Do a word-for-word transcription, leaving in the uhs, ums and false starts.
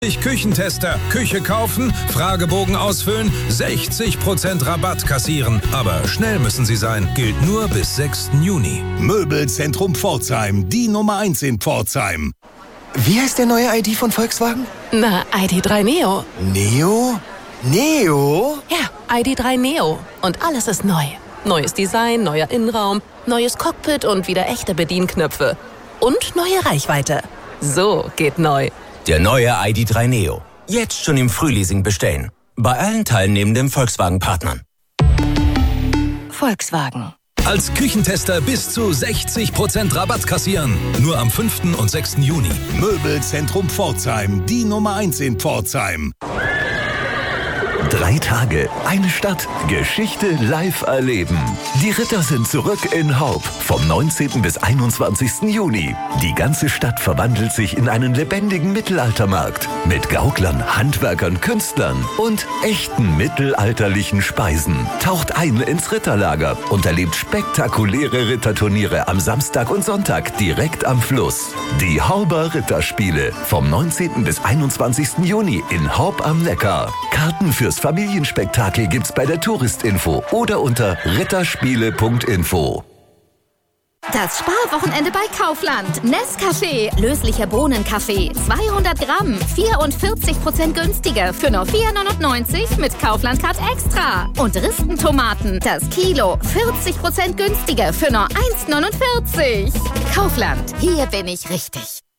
Küchentester. Küche kaufen, Fragebogen ausfüllen, sechzig Prozent Rabatt kassieren. Aber schnell müssen Sie sein. Gilt nur bis sechsten Juni. Möbelzentrum Pforzheim, die Nummer eins in Pforzheim. Wie heißt der neue I D von Volkswagen? Na, I D drei Neo. Neo? Neo? Ja, I D drei Neo. Und alles ist neu. Neues Design, neuer Innenraum, neues Cockpit und wieder echte Bedienknöpfe. Und neue Reichweite. So geht neu. Der neue I D drei Neo. Jetzt schon im Frühleasing bestellen. Bei allen teilnehmenden Volkswagen-Partnern. Volkswagen. Als Küchentester bis zu sechzig Prozent Rabatt kassieren. Nur am fünften und sechsten Juni. Möbelzentrum Pforzheim, die Nummer eins in Pforzheim. Drei Tage, eine Stadt, Geschichte live erleben. Die Ritter sind zurück in Haupt vom neunzehnten bis einundzwanzigsten Juni. Die ganze Stadt verwandelt sich in einen lebendigen Mittelaltermarkt mit Gauklern, Handwerkern, Künstlern und echten mittelalterlichen Speisen. Taucht ein ins Ritterlager und erlebt spektakuläre Ritterturniere am Samstag und Sonntag direkt am Fluss. Die Hauber Ritterspiele vom neunzehnten bis einundzwanzigsten Juni in Haupt am Neckar. Karten fürs Familienspektakel gibt's bei der Touristinfo oder unter ritterspiele punkt info. Das Sparwochenende bei Kaufland. Nescafé, löslicher Bohnenkaffee, zweihundert Gramm, vierundvierzig Prozent günstiger für nur vier neunundneunzig mit Kaufland Card Extra. Und Ristentomaten, das Kilo, vierzig Prozent günstiger für nur eins neunundvierzig. Kaufland, hier bin ich richtig.